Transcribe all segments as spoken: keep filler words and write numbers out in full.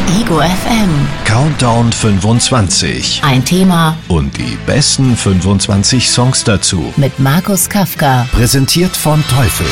Ego F M. Countdown fünfundzwanzig. Ein Thema Und die besten fünfundzwanzig Songs dazu. mit Markus Kafka. Präsentiert von Teufel.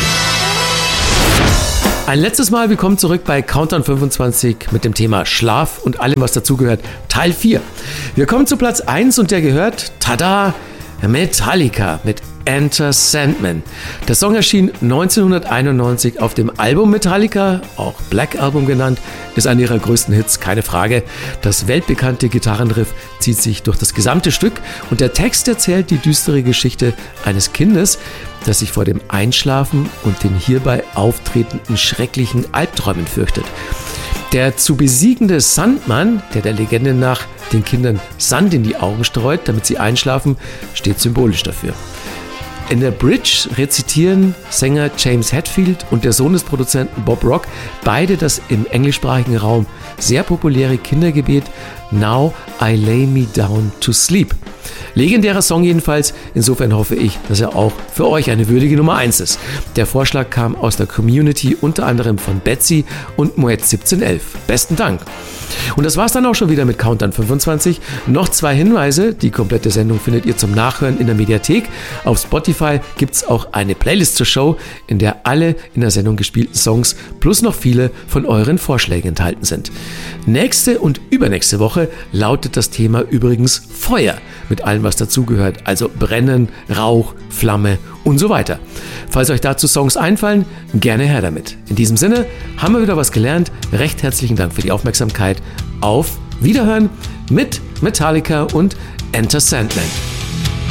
Ein letztes Mal willkommen zurück bei Countdown fünfundzwanzig mit dem Thema Schlaf und allem, was dazugehört, Teil vier. Wir kommen zu Platz eins und der gehört, tada, Metallica mit Enter Sandman. Der Song erschien neunzehnhunderteinundneunzig auf dem Album Metallica, auch Black Album genannt, ist einer ihrer größten Hits, keine Frage. Das weltbekannte Gitarrenriff zieht sich durch das gesamte Stück und der Text erzählt die düstere Geschichte eines Kindes, das sich vor dem Einschlafen und den hierbei auftretenden schrecklichen Albträumen fürchtet. Der zu besiegende Sandmann, der der Legende nach den Kindern Sand in die Augen streut, damit sie einschlafen, steht symbolisch dafür. In der Bridge rezitieren Sänger James Hetfield und der Sohn des Produzenten Bob Rock beide das im englischsprachigen Raum sehr populäre Kindergebet Now I Lay Me Down to Sleep. Legendärer Song jedenfalls, insofern hoffe ich, dass er auch für euch eine würdige Nummer eins ist. Der Vorschlag kam aus der Community, unter anderem von Betsy und Moet siebzehn elf. Besten Dank. Und das war's dann auch schon wieder mit Countdown fünfundzwanzig. Noch zwei Hinweise, die komplette Sendung findet ihr zum Nachhören in der Mediathek. Auf Spotify gibt's auch eine Playlist zur Show, in der alle in der Sendung gespielten Songs plus noch viele von euren Vorschlägen enthalten sind. Nächste und übernächste Woche lautet das Thema übrigens Feuer, mit allem, was dazugehört, also Brennen, Rauch, Flamme und so weiter. Falls euch dazu Songs einfallen, gerne her damit. In diesem Sinne haben wir wieder was gelernt. Recht herzlichen Dank für die Aufmerksamkeit. Auf Wiederhören mit Metallica und Enter Sandman.